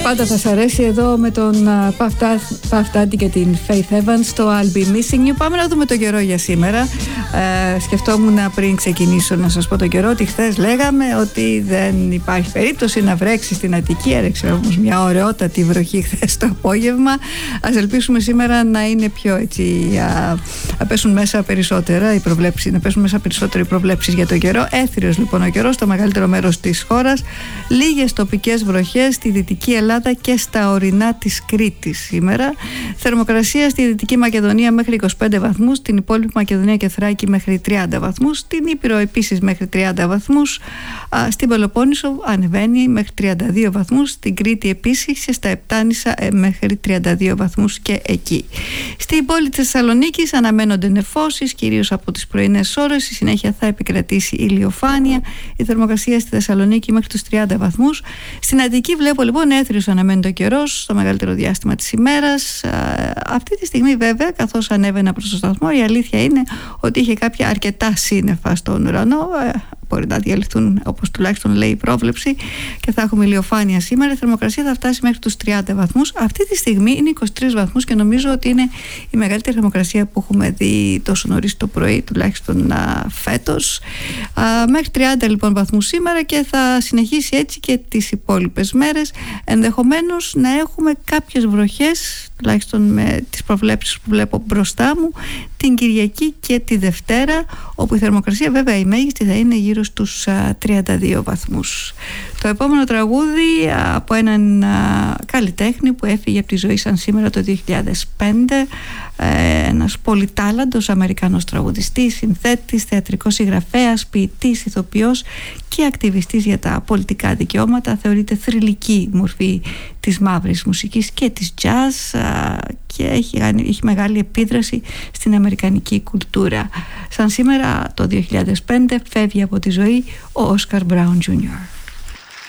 Πάντα θα σας αρέσει εδώ με τον Puff Daddy και την Faith Evans το I'll Be Missing You. Πάμε να δούμε το καιρό για σήμερα. Σκεφτόμουν πριν ξεκινήσω να σας πω το καιρό ότι χθες λέγαμε ότι δεν υπάρχει περίπτωση να βρέξει στην Αττική. Έρεξε όμως μια ωραιότατη βροχή χθες το απόγευμα. Ας ελπίσουμε σήμερα να είναι πιο έτσι, να πέσουν μέσα περισσότερα οι προβλέψεις, να πέσουν μέσα περισσότερο οι προβλέψεις για το καιρό. Έθριος λοιπόν ο καιρός στο μεγαλύτερο μέρος της χώρας. Λίγες τοπικές βροχές στη Δυτική Ελλάδα και στα ορεινά της Κρήτης σήμερα. Θερμοκρασία στη Δυτική Μακεδονία μέχρι 25 βαθμούς, στην υπόλοιπη Μακεδονία και Θράκη μέχρι 30 βαθμούς, στην Ήπειρο επίσης μέχρι 30 βαθμούς, στην Πελοπόννησο ανεβαίνει μέχρι 32 βαθμούς, στην Κρήτη επίσης και στα Επτάνησα μέχρι 32 βαθμούς και εκεί. Στην πόλη της Θεσσαλονίκης αναμένονται νεφώσεις, κυρίως από τις πρωινές ώρες. Στη συνέχεια θα επικρατήσει ηλιοφάνεια. Η θερμοκρασία στη Θεσσαλονίκη μέχρι τους 30 βαθμούς. Στην Αττική βλέπω λοιπόν έθριος αναμένεται ο καιρός στο μεγαλύτερο διάστημα της ημέρας. Αυτή τη στιγμή βέβαια, καθώς ανέβαινα προς το σταθμό, η αλήθεια είναι ότι είχε κάποια αρκετά σύννεφα στον ουρανό. Μπορεί να διαλυθούν, όπως τουλάχιστον λέει η πρόβλεψη, και θα έχουμε ηλιοφάνεια σήμερα. Η θερμοκρασία θα φτάσει μέχρι τους 30 βαθμούς. Αυτή τη στιγμή είναι 23 βαθμούς και νομίζω ότι είναι η μεγαλύτερη θερμοκρασία που έχουμε δει τόσο νωρίς το πρωί, τουλάχιστον φέτος. Μέχρι 30 λοιπόν βαθμούς σήμερα και θα συνεχίσει έτσι και τις υπόλοιπες μέρες. Ενδεχομένως να έχουμε κάποιες βροχές, τουλάχιστον με τις προβλέψεις που βλέπω μπροστά μου, την Κυριακή και τη Δευτέρα, όπου η θερμοκρασία βέβαια η μέγιστη θα είναι γύρω στους 32 βαθμούς. Το επόμενο τραγούδι από έναν καλλιτέχνη που έφυγε από τη ζωή σαν σήμερα το 2005, ένας πολυτάλαντος Αμερικανός τραγουδιστής, συνθέτης, θεατρικός συγγραφέας, ποιητής, ηθοποιός και ακτιβιστής για τα πολιτικά δικαιώματα. Θεωρείται θρυλική μορφή της μαύρης μουσικής και της jazz και έχει μεγάλη επίδραση στην αμερικανική κουλτούρα. Σαν σήμερα το 2005 φεύγει από τη ζωή ο Όσκαρ Μπράουν Jr.